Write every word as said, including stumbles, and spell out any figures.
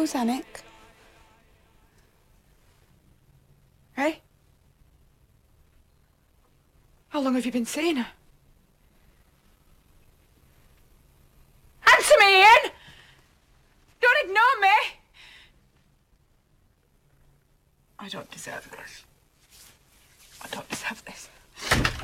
knows, Anik? Hey? How long have you been seeing her? Answer me, Ian! Don't ignore me! I don't deserve this. I don't deserve this.